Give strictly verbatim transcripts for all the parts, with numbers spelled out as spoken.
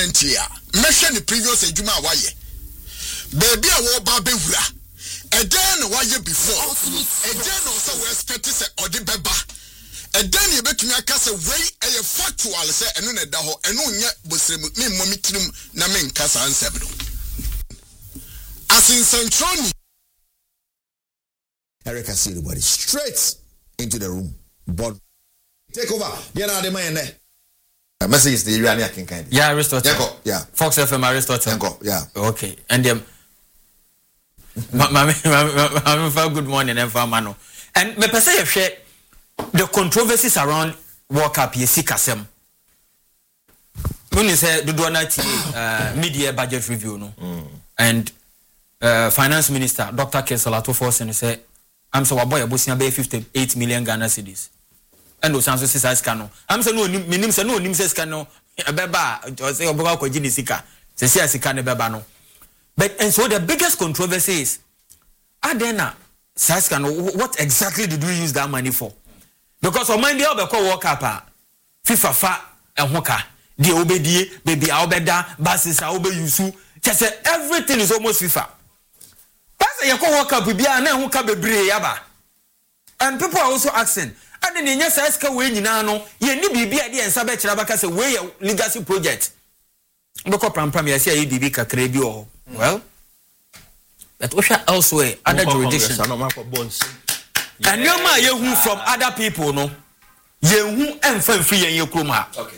government here. Mention the previous ejuma waye. Baby a wo ba bewura. E den waye before. E den also we expect say odi beba. E den ye betumi aka say wey e factual say eno na da ho eno nya bosrem me momi tirim na me nka sa ansem do. As in Centroni Erica see the body straight into the room. But take over. You know the man there. The message is the Iranian king kind. Yeah, Aristotle. Yeah, yeah. Fox F M Aristotle. Yeah. Okay. And them. Mama, mama, good morning, and mano. And me per se share the controversies around World Cup. You see, Kasem. When you say the donor media budget review, no, mm. and uh, finance minister Doctor Kesalato Force and say, I'm so a boy, Bosnia Bay fifty-eight million Ghana cedis. And those answers is as cano. I'm so no, minim say no, nim says cano, a beba, or say, Oboga Kojinisika, say, Sikane Babano. But and so the biggest controversy is, Adena, Saskano, what exactly did we use that money for? Because on Monday, I'll be called World Cup, FIFA fa and Hoka, the Obedi, baby Albeda, Basis, Aube Yusu, just everything is almost FIFA. That's a Yako World Cup, be an Hoka Bebre Yaba. And people are also asking, I didn't yes ask away Nano, ye need be idea and Sabbath Rabaka way legacy project. Boko Pram Pram, yes, ye be a credit. Well, but Osha elsewhere, other jurisdictions. And you ma you from other people, no? You who and free and you come okay.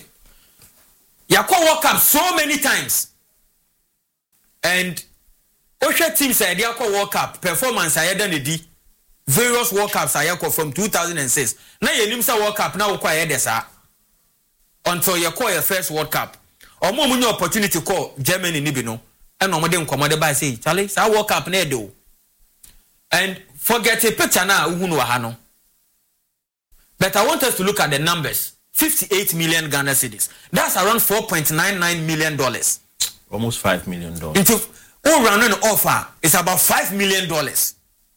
Yako walk up so many times. And Osha team said Yako walk up performance I had done the various World Cups I from two thousand six. Now you nimsa World Cup now quiet desa until you call your first World Cup. Or more money opportunity to call Germany Nibino. And no more commanded by say, Charlie, so I walk up near do. And forget a picture now, Uhuno. But I want us to look at the numbers. fifty-eight million Ghana cedis. That's around four point nine nine million dollars. Almost five million dollars. Into all round an offer is about five million dollars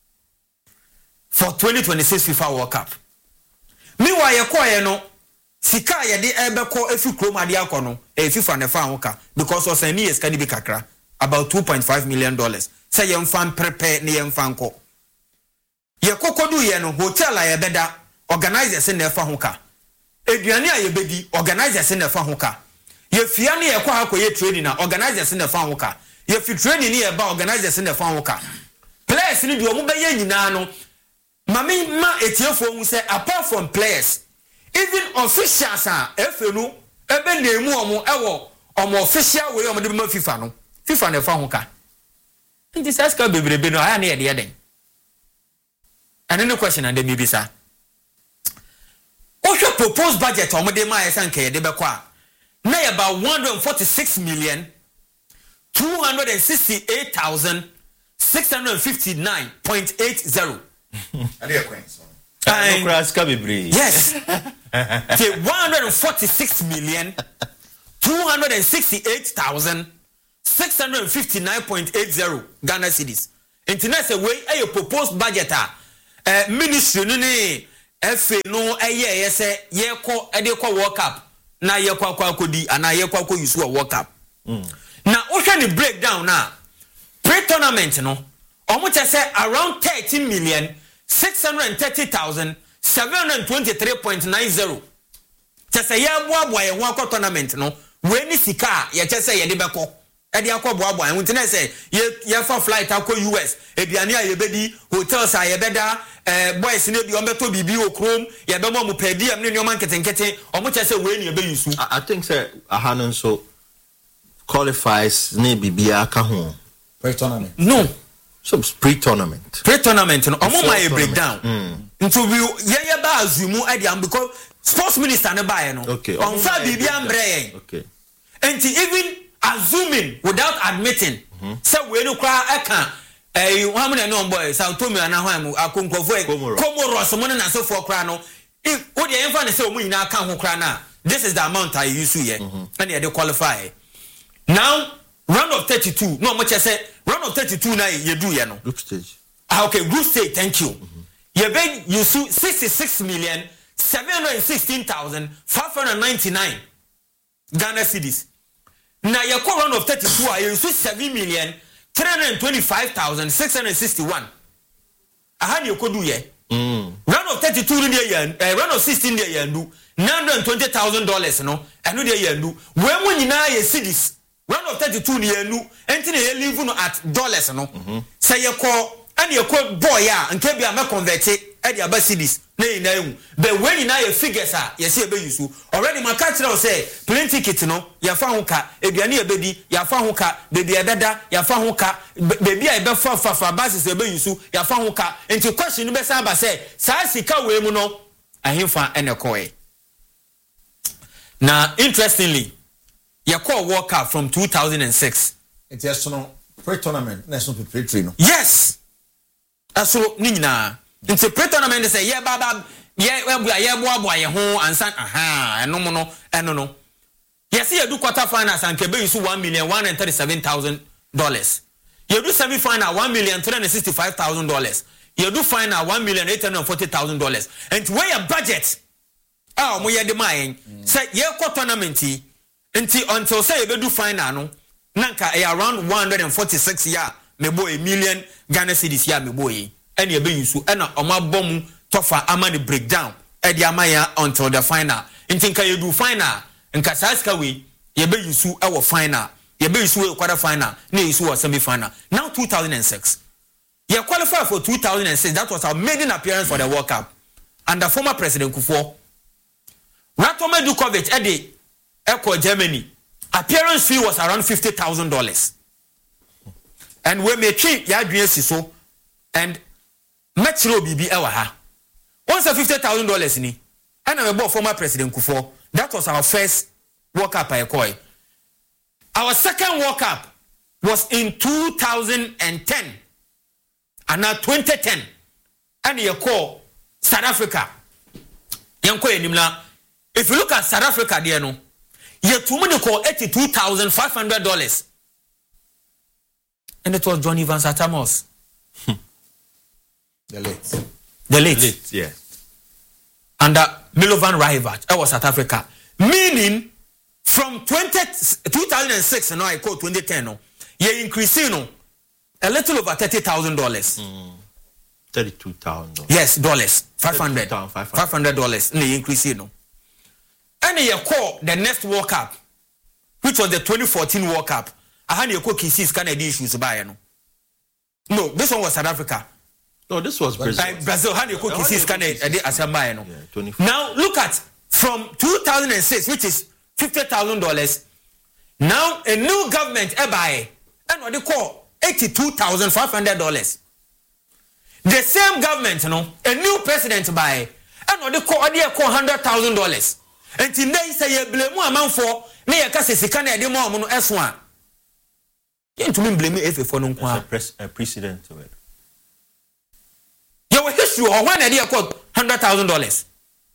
for twenty twenty-six FIFA World Cup. Meanwhile, you call no sika ye de ebe ko efi kroma de akono e FIFA ne fa hoka because of any years can be kakra about two point five million dollars. Say you fan prepare ne yem fan ko. Ye kokodu ye no hotel a ye beda organizers ne fa hoka. Eduane a ye bedi organizers ne fa hoka. Ye fia ne ye kwa akoye training na organizers ne fa hoka. Ye fi training ne ye ba organizers ne fa hoka. Players ni bi omo be ye nyina no mami ma etiefo hu say apart from players even officials are efenu ebe na emu omo ewo omo official way omo de ma FIFA no FIFA na fa hoka. Nti saska bebrebe no aya na ye de yeden. And any question and maybe sir. What your proposed budget omo de ma yesa nke ye de be kwa. Na ye about one hundred forty-six million two hundred sixty-eight thousand six hundred fifty-nine point eight zero. Yes. Okay, one hundred forty-six million two hundred sixty-eight thousand six hundred fifty-nine point eight zero Ghana cedis. Internet say way a proposed budget uh, ministry no ne efe no eye ye say ye ko e de ko World Cup na ye kwa kwa kodi ana ye kwa ko use World Cup. Mm. Na o hwe ni breakdown na pre-tournament no omo che say around thirteen million six hundred thirty thousand seven hundred twenty-three point nine zero. Che say ye boa boa ye ho akọ tournament no we ni sika ye che say ye de beko e de akọ boa boa e na say ye ye for flight akọ U S eduane a ye bedi hotels a ye beda eh boys ne bi o beto bibi okrom ye be mo mo per diem ne nyoma nketenkete omo che say we ni ye be yusu. I think say ahanon so qualifies ne bibia ka ho pre-tournament. No. So pre-tournament. Pre-tournament no omo my breakdown. Mm. Into we ye ye ba azumu e dey am because sports minister ne ba ye no. Okay. On fa bibia mbre. Okay. And even assuming without admitting mm-hmm. say we no kra e kan eh how many no boy Sao Tome ana ho am akonkofo e Comoros mo na so for kra no if wo dey enfa ne say omu nyina kan ho kra na this is the amount I use here mm-hmm. and they qualify. Now round of thirty-two no much say round of thirty-two na ye do ye no group stage. Ah okay, group stage, thank you. Mm-hmm. Ye beg you su sixty-six million seven hundred sixteen thousand five hundred ninety-nine Ghana cedis. na yɛkɔ round of thirty-two a yɛnso seven million three hundred twenty-five thousand six hundred sixty-one aha ne yɛkɔdu yɛ mm. round of thirty-two no deɛ yɛn uh, round of sixteen deɛ yɛn du nine hundred twenty thousand dollars no ɛno deɛ yɛn du wɔn mu nyinaa yɛ cedis round of thirty-two ne yɛn du ɛnti na yɛ leave no at dollars no sɛ yɛkɔ ɛne yɛkɔ boy a nke bi a mɛ convert ɛde aba cedis na yɛn na but when you now your figures are yes you be use already my catch now say plane ticket no ya fa ho ka eduane e bedi ya fa ho ka baby e beda ya fa ho ka baby e be fa fa fa basis e be use ya fa ho ka into question be say ba say sa sika we mu no ahemfa ene koe na interestingly ya call World Cup from two thousand six it is no pre-tournament national preparatory no yes aso ni nyina into pre-tournament say yeah baba yeah we yeah boa boa ye ho ansan aha eno mo no eno no yes ye do quarter finals and kebe use one million one hundred thirty-seven thousand dollars you do semi final one million three hundred sixty-five thousand dollars you do final one million eight hundred forty thousand dollars and where your budget ah mo ye de mai say ye quarter tournament nti until say you do final no nanka around one hundred forty-six ya me boy a million Ghana cedis ya me boy and you be use and oma bom tofa amani breakdown e di amaya until the final nti nka you do final nka saska we ye be use e wo final ye be use we quarter final na use wo semi final now two thousand six ye qualify for two thousand six that was our maiden appearance for the World Cup under former President Kufuor Ratome Dukovic e di Echo Germany appearance fee was around fifty thousand dollars and we may treat ya adwene si so and metro bibi ewa ha once fifty thousand dollars ni and we bought former President Kufuor that was our first World Cup I call our second World Cup was in two thousand ten and now twenty ten and you call South Africa yanko enimla if you look at South Africa there no you too many call eighty-two thousand five hundred dollars and it was Johnny Van Satamos. The late. The late. The late, yeah. Under Milovan Rajevac, that was South Africa. Meaning, from twenty, two thousand six, and now I call twenty ten, no, you're increasing no, a little over thirty thousand dollars. Mm. thirty-two thousand dollars. Yes, dollars. five hundred. five hundred dollars. No, you increasing no. And you call the next World Cup, which was the twenty fourteen World Cup. I had you call Kisses Canada issues by no. No, this one was South Africa. No, this was Brazil. Uh, Brazil had you call Kisses Canada no. Yeah, now look at from two thousand six, which is fifty thousand dollars. Now a new government e buy and what they call eighty-two thousand five hundred dollars. The same government, you know, a new president buy and what they call they call hundred thousand dollars. And today say you blame one amount for me a case Canada de more mono S one. You to me blame if for no a precedent to it. You will history or when they call hundred thousand dollars.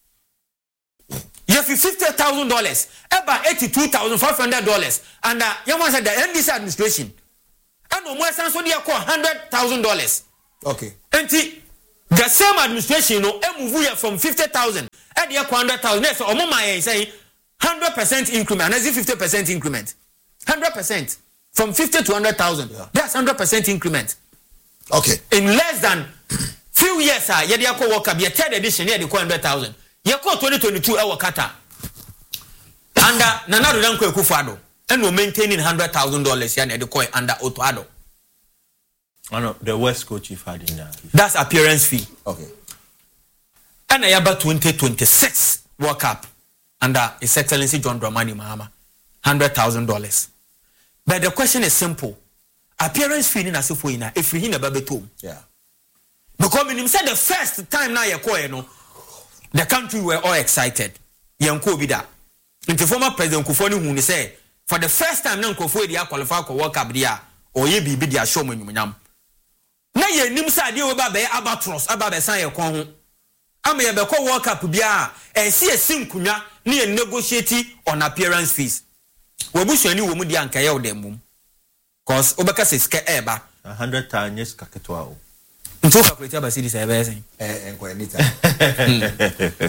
You have fifty thousand dollars, about eighty-two thousand five hundred dollars, and uh, you want to say the N D C administration. And no more sense, so they call hundred thousand dollars. Okay. And the, the same administration, you know, move here from fifty thousand, and they call hundred thousand. So, oh, my say hundred percent increment, and that's fifty percent increment, hundred percent from fifty to hundred thousand. Yeah. That's hundred percent increment. Okay. In less than few years, ah, you they call World Cup, your third edition, you they call hundred thousand. You call twenty twenty-two our Qatar. Under Nana Danko Akufo-Addo, and we're maintaining hundred thousand dollars here the coin under Otto-Addo. I know the West Coast chief had in that. That's appearance fee. Okay. And I have twenty twenty-six World Cup under His Excellency John Dramani Mahama, hundred thousand dollars. But the question is simple: appearance fee in Asifoina, if we in a baby tomb. Yeah. Because when you said the first time now you call, you know. The country were all excited. Yanko bida. Into former President Kufuor who say for the first time now Kufuor dia qualify for World Cup dia or ye be dia show me nyam. Na ye nim sa dia we ba be abatros aba be san ye kon ho. Am ye be call World Cup bia e si esim kunwa na ye negotiate on appearance fees. We busuani wo mu dia nka ye wo dem mum. Cause obeka se ska eba one hundred times kaketwa o. Nto calculate about cities everything. Eh,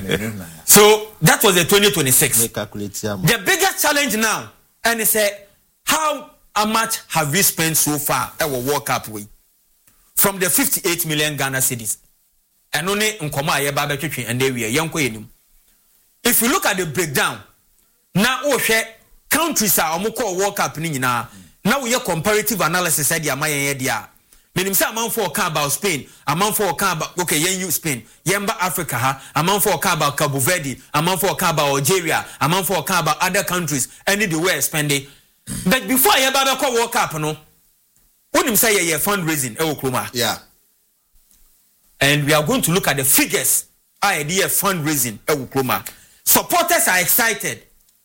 So that was the twenty twenty-six. Make calculate the biggest challenge now, and it's a how, how much have we spent so far at our World Cup way? From the fifty-eight million Ghana cedis. And only in Koma Yaba Between and they were young. If you look at the breakdown, now oh share countries are omoko World Cup ni na. Now we have comparative analysis said ya maya dia. Meaning say amount for account about Spain, amount for account about okay, yen you Spain, yemba Africa ha, amount for account about Cabo Verde, amount for account about Algeria, amount for account about other countries, any the way spending. But before you baba ko World Cup no, when him say yeah fundraising, e Okroma. Yeah. And we are going to look at the figures. Idea fundraising, e Okroma. Supporters are excited.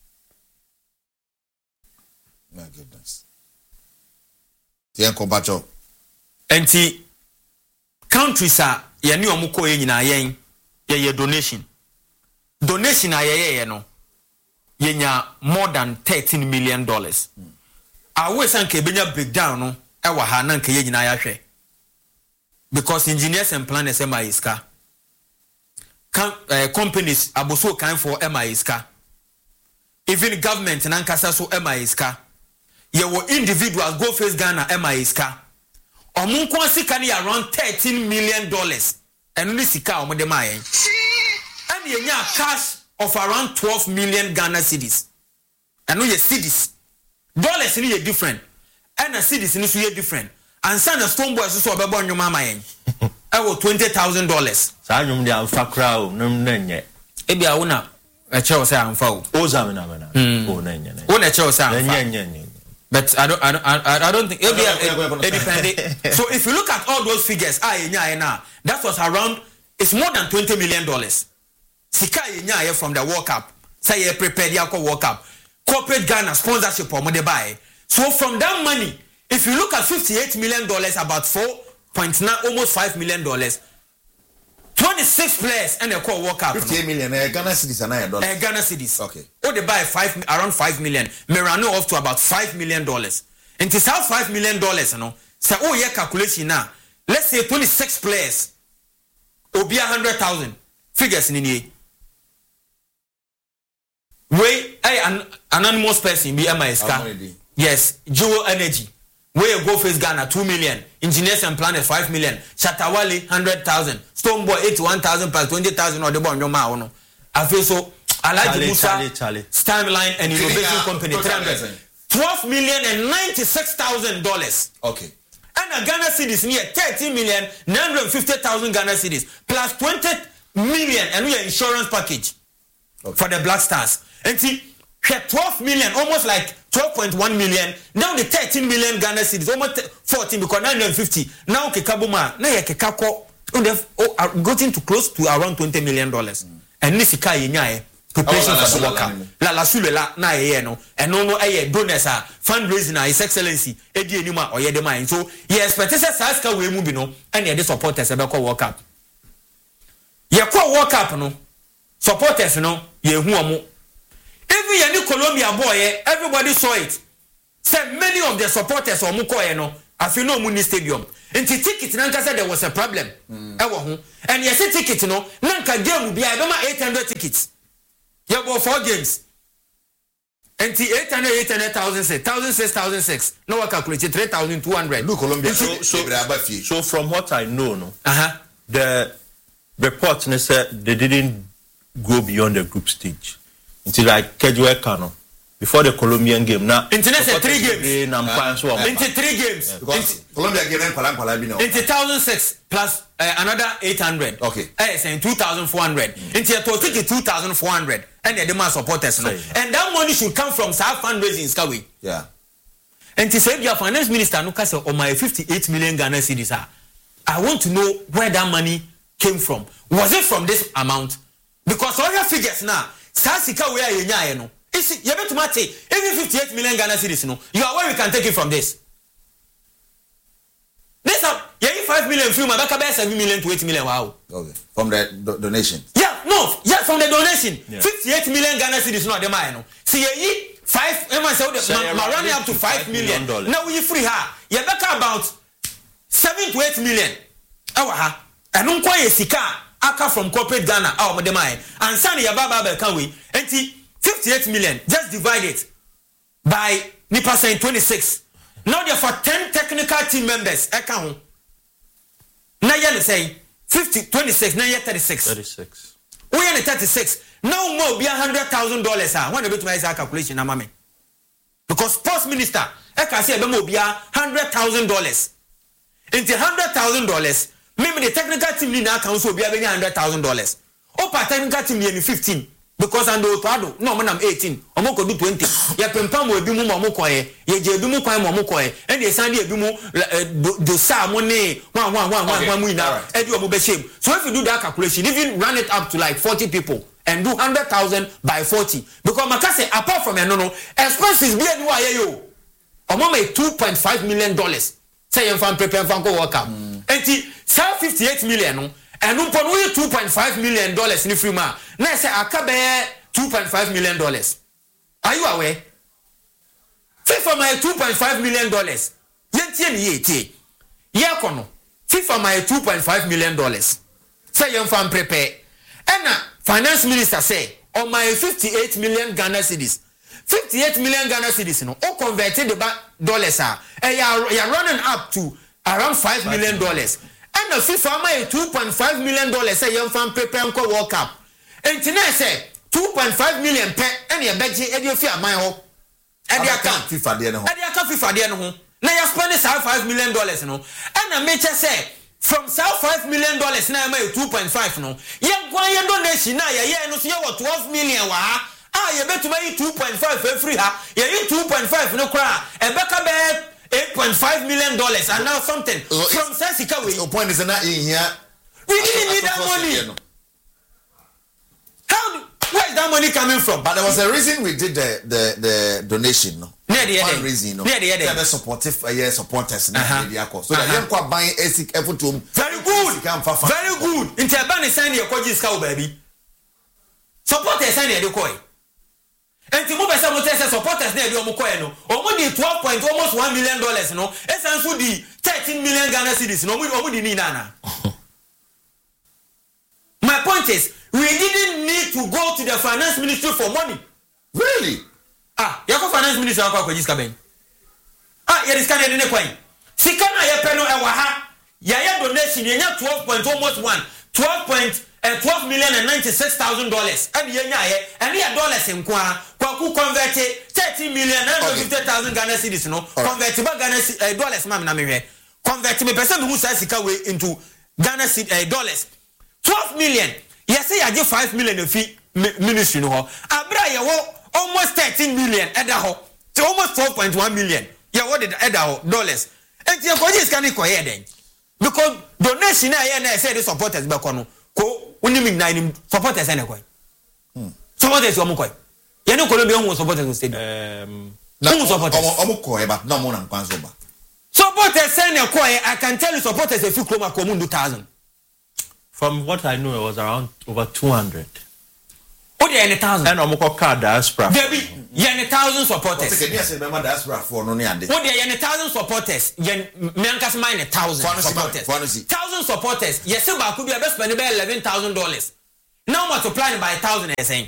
My goodness. Tian Kobacho. Enti countries are ye ni omuko ye nyina yen ye ye donation. Donation a ye ye no. Ye nya more than thirteen million dollars. Mm. Awe san ke benya breakdown no e wa ha na nke ye nyina ya hwe. Because engineers and planners am iska. Can uh, companies aboso kan for am iska. Even government na nkasa so am iska. Ye wo individuals go face Ghana am iska. Omunko sika ni around thirteen million dollars. And only sika omo de mayen. And ye nya cash of around twelve million Ghana cedis. And no ye cedis. Dollars ni ye different. And a cedis ni so ye different. And son of Stone Boy so obebo nyoma mayen. I will twenty thousand dollars. Sa nyum dia amfa kra o num nenye. E bia wo na e che wo say amfa o. O za me na me na. O nenye. Wo na che wo say amfa. Nenye nenye. But I don't, I don't, I, I don't think it, it, it depends. So if you look at all those figures, ah, yeah, that was around. It's more than twenty million dollars. Sika yeah from the World Cup. Say you prepared ya ko World Cup. Corporate Ghana sponsorship or money buy. So from that money, if you look at fifty-eight million dollars, about four point nine, almost five million dollars. twenty-six players and they call World Cup. fifty-eight million uh, Ghana cedis and nine dollars. Uh, Ghana cedis. Okay. Or they buy five around five million. Merano off to about five million dollars. And to sell five million dollars, you know. So oh yeah, calculation now. Let's say twenty-six players. Or be a hundred thousand figures in the way. I an anonymous person be M I S K. Yes, Jewel Energy. Where you go face Ghana two million, engineers and planners five million, Shatawali hundred thousand, Stoneboy eighty one thousand plus twenty thousand or the bon your ma. I feel so. Alaji Musa, Timeline and Innovation Company three hundred, twelve million and ninety six thousand dollars. Okay. And a Ghana cedis near thirty million nine hundred fifty thousand Ghana cedis plus twenty million and we are insurance package okay. for the Black Stars. And see, twelve million, almost like twelve point one million. Now the thirteen million Ghana cedis, almost fourteen because nine hundred fifty. Now Kekabuma, now Kekako, oh, are getting to close to around twenty million dollars. Mm. And this is Kaya preparation for the World Cup. La la sule la na ye no. And no no aye donors are fundraising His Excellency Edi Enuma or Yede Mine. So ye expect say Saska we move no and ye supporters ebe ko World Cup. Ye ko World Cup no. Supporters no ye hu omo. Even any Colombia boy, everybody saw it. Said many of the supporters of Mukoye no, I feel no Muni Stadium. And the ticket Nanka said there was a problem. Mm. And yes, a ticket no, Nanka game will be I don't know eight hundred tickets. You have four games. And the eight hundred, eight hundred thousand six, thousand six, thousand six. No one calculated three thousand two hundred. Look, Colombia. So, so, so from what I know, no, uh-huh. the report said they didn't go beyond the group stage. Until like Kedwe Kano before the Colombian game. Now, internet said three games. Uh, uh, into three games. Yeah. Because into, Colombia game and into thousand six plus uh, another eight hundred. Okay. Eh, saying two thousand four hundred. Mm. Into a total two thousand four hundred. And the demand supporters. No? And that money should come from South fundraising Skawi. Yeah. And to say your finance minister no kase on my fifty-eight million Ghana cedis. I want to know where that money came from. Was it from this amount? Because all your figures now. Sasika we are yenya no. Is you bet to mate even fifty-eight million Ghana cedis no. You are where we can take it from this. This up yeah five million film back about seven million to eight million wow. Okay. From the do- donation. Yeah, no, yeah from the donation. Yeah. fifty-eight million Ghana cedis no the man no. See ye five everyone say ma running up to five million. Now we free her. You back about seven to eight million. Awa ha. Enu kwa ye sika aka from corporate Ghana aw the man and sani ya baba be kan we enti fifty-eight million just divide it by nipa saying twenty-six. Now there for ten technical team members. Account. Now you're saying fifty, twenty-six, now you're thirty-six. thirty-six. We are thirty-six. No more be a hundred thousand dollars. I want to be to my calculation, mama. Because sports minister, I can say be a hundred thousand dollars. Into hundred thousand dollars, maybe the technical team in our council will be a hundred thousand dollars. Opa technical team near fifteen. Because I know Tado, no man, I'm eighteen, or Moko do twenty. Ya Pempam will be Momokoe, ye Jebumu Koi Momokoe, and the Sandy Bimu do Sa Mone, one, one, one, one, one winner, and you will be shame. So if you do that calculation, even run it up to like forty people and do one hundred thousand by forty. Because Makase, apart from a no, no, expenses be a new ayo. Or mama two point five million dollars. Say you fan prepare fan go work out. And the fifty-eight million. And no point two point five million dollars in the free man. Now say akabe two point five million dollars. Are you aware? FIFA my two point five million dollars. Yentie ni yeti. Yakono. FIFA my two point five million dollars. Say you fan prepare. And finance minister say on my fifty-eight million Ghana cedis. fifty-eight million Ghana cedis no. O converted the dollars are. And you are running up to around five million dollars. And the FIFA my two point five million dollars say young fan prepare and go World Cup. And tonight say two point five million per any budget and you fear my hope. And the account FIFA there no. And the account FIFA there no. Now you spend five million dollars no. And the major say from South five million dollars now my two point five no. Young one donation now yeah no so you what twelve million wa. Ah you bet to buy two point five for free ha. You two point five no cry. And back bet eight point five million dollars and now something so from Sasika way. Your point is not in here. We didn't need that money. How? Where is that money coming from? But there was a reason we did the the, the donation. No, one reason. No, the supportive uh, yeah, supporters. Uh-huh. Uh-huh. So that you can buy a sick effort to. Very good. Very good. In Tabani sign your coaches cow baby. Supporters sign your coy. And to move a sabotage supporters near your Mokoeno, or money twelve point almost one million dollars, no, essence would be thirteen million Ghana cedis, no, we already need Nana. My point is, we didn't need to go to the finance ministry for money. Really? Ah, Yako finance minister, ah, here is Canadian coin. Sikana Yapeno Ewaha, Yaya donation, Yaya twelve point almost one, twelve point. And twelve million and ninety-six thousand dollars. And yeah, and yeah, dollars in Kwa, Kwaku converted thirty million and fifty thousand Ghana cedis, no, convertible Ghana dollars, mamma, convertible person who says it into Ghana uh, dollars. twelve million. Yes, I give five million of fee ministry, no, Abra, almost thirteen million at the ho, to almost twelve point one million. Yeah, what did Edaho dollars? And your body is coming quiet then. Because donation, I said the supporters back on. Ko uni mi nine supporters ene koy supporters omo koy ye no Colombia omo supporters stadium um omo supporters omo koy ba na mo na kwanzo ba supporters ene koy I can tell you supporters e fi kroma ko mu two thousand. From what I know it was around over two hundred. O de one thousand and omo ko card diaspora there ye one thousand supporters okay dey say remember diaspora for no ne ade o de ye one thousand supporters ye me ankas mine one thousand supporters one thousand supporters ye se ba ku bia be spend be eleven thousand dollars now multiplying by one thousand is saying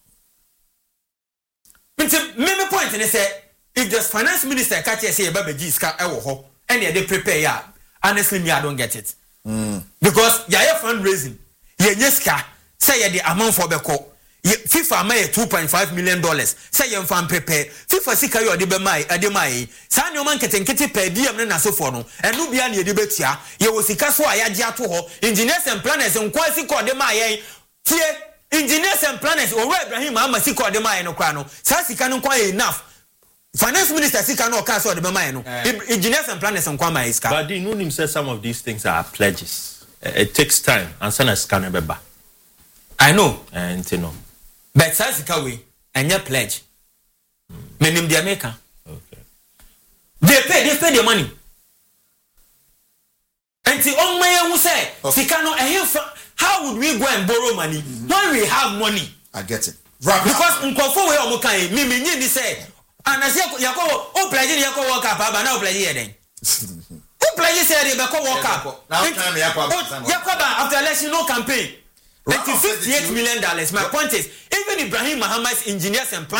me point ne say if the finance minister catch say e ba be gi ska e wo ho and they prepare ya honestly me I don't get it mm. Because ya ye fundraising ye nyeska say ye the amount for be ko FIFA may two point five million dollars. Say you fan prepare. FIFA sika you de be mai, ade mai. Sa no man ketenkete per diem na so for no. Enu bia na de betua. Ye wo sika so ayaje ato ho. Engineers and planners nkwa sika de mai. Tie engineers and planners o Ibrahim ama sika de mai no kwa no. Sa sika no nkwa enough. Finance minister sika no ka so de mai no. Engineers and planners nkwa mai sika. But the know says some of these things are pledges. It takes time and sana sika no beba. I know. And you know. But Sasika way and your pledge. Meaning the America. Okay. They pay, they pay the money. And the only way who say, Sikano, how would we go and borrow money mm-hmm. when we have money? I get it. Right. Because Nkofo way Omokai, Mimi Ni say, and I say, Yako, oh, pledge Yako walk up, but now pledge then. Who pledge said Yako walk up? Now, Yakoba after election no campaign. fifty-eight million dollars. My point is, even Ibrahim Muhammad's engineers and planners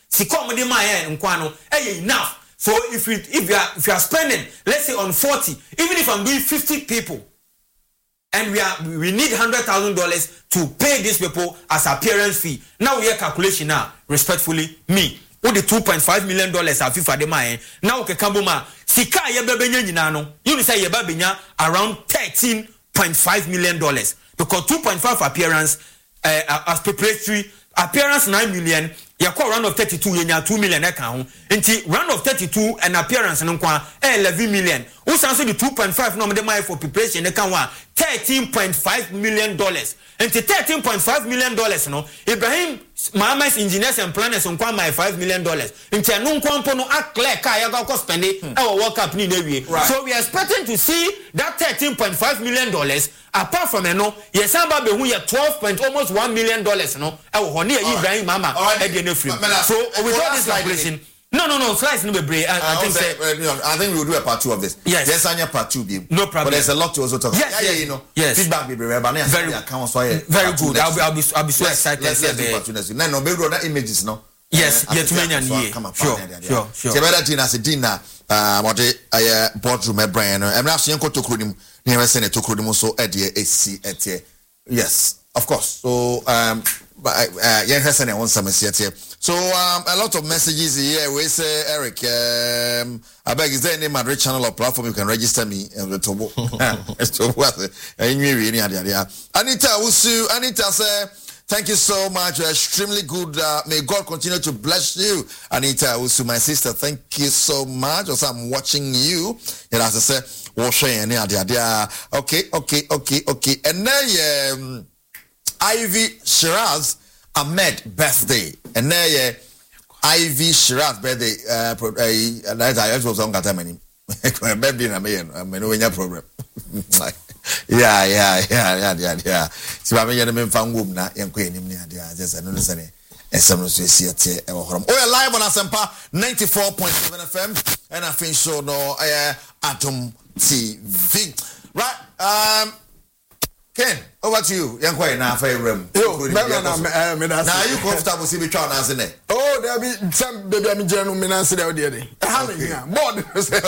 sika omde ma ya nkwa no eh enough. So if you if you are if you are spending, let's say on forty, even if I'm doing fifty people, and we are we need hundred thousand dollars to pay these people as appearance fee. Now we have calculation now. Respectfully, me with the two point five million dollars of FIFA de my now ke kamboma sika ye bebenya nyina no. You say ye bebenya around thirteen point five million dollars because two point five appearance uh, as preparatory appearance nine million. Ya call round of thirty-two yenya two million account. Inti round of thirty-two and appearance no kwa eleven million. Who answer the two point five no me dey for preparation account one thirteen point five million dollars. Inti thirteen point five million dollars no Ibrahim Mahamas engineers and planners on kwa my five million dollars. Inti anu kwa mpo no clear ka ya go spend it our work up ni we. So we are expecting to see that thirteen point five million dollars apart from e no yes amba be hu ye twelve point almost one million dollars no e wo ho ne Ibrahim Mama e free. So with all this calculation, no, no, no, slice no be. I, I think say, uh, you know, I think we will do a part two of this. Yes, yes, Anya part two, be no problem. But there's a lot to also talk. Yes, yeah, yes, yeah, you know, yes. Feedback be very, but very, account, so yeah, very good. I'll be, I'll be, I'll be so let's, excited. Let's, let's do part two next week. No, no, baby, that images, no. Yes, uh, yeah, too many and yeah. Sure, sure, sure. So better thing as a dinner, uh, what a boardroom, a brain, and I'm saying to Kurim, never send it to Kurim, so at the A C at here. Yes, of course. So, um, but uh, yeah, has any one summer here. So um, a lot of messages here. We say, Eric, um, I beg, is there any Madrid channel or platform you can register me? Anita Usu, Anita say, thank you so much. You're extremely good. Uh, may God continue to bless you, Anita Usu, my sister. Thank you so much. Also, I'm watching you. And as I say, okay, okay, okay, okay. And then um, Ivy Shiraz Ahmed birthday. And then yeah, Ivy Shiraz birthday. Uh, that I was on Katamani. Baby, I'm in a problem. Yeah, yeah, yeah, yeah, yeah, yeah. So I'm going to find room now. I'm going to just another Sunday. And some of us here. Oh, live on Asempa ninety-four point seven F M, and I think so. No, uh, Atom T V. Right. Um. Ken, over to you. Young boy, now for your room. Yo, now you comfortable see me trying as in it. Oh, there be some baby. I'm general minister there. There, how many here? Board.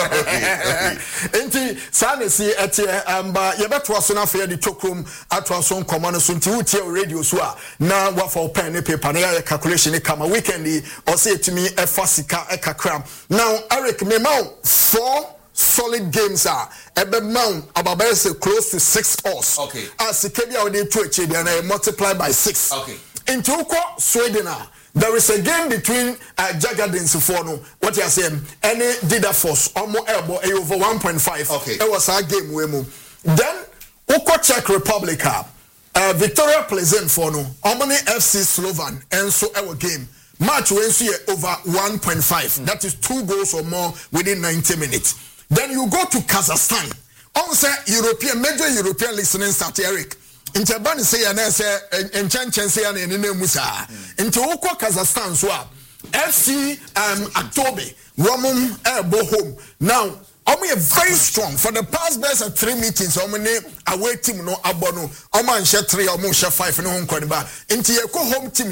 Enti, Sunday see at um, but you better was enough for the chokroom at was on command soon to tell radio so now what for pen and paper na calculation come a weekend or say to me a fasika a kakram. Now Eric me mount four solid games are ebe mount about say close to six odds. Okay. As Kebia would to achieve and I multiply by six. Okay. In Toko, Sweden, there is a game between uh, Jagadins for no what you are saying any did a force or more elbow over one point five. Okay. It was our game we move. Then Oko Czech Republic uh, Victoria Pleasant for no Omani F C Slovan and so our game. Match we see over one point five. Mm. That is two goals or more within ninety minutes. Then you go to Kazakhstan. Also, European major European listening start Eric. In Japan say and say in Chanchan say and in Musa. Into Oko Kazakhstan so F C um October Romum Airbo home. Now Omo very strong for the past best three meetings. Omo away team no abono. Omo share three, omo share five no home kwaniba. Into Eko home team